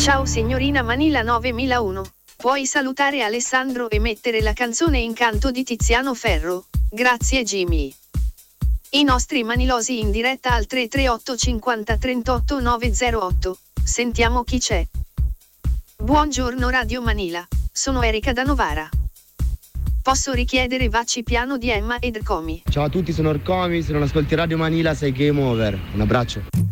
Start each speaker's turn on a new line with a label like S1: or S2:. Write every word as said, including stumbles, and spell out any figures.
S1: Ciao signorina Manila novemilauno. Puoi salutare Alessandro e mettere la canzone Incanto di Tiziano Ferro? Grazie Jimmy. I nostri manilosi in diretta al tre tre otto cinquanta trentotto novecentotto. Sentiamo chi c'è. Buongiorno Radio Manila, sono Erika da Novara. Posso richiedere Vacci piano di Emma ed Comi?
S2: Ciao a tutti, sono Ercomi, se non ascolti Radio Manila sei game over. Un abbraccio.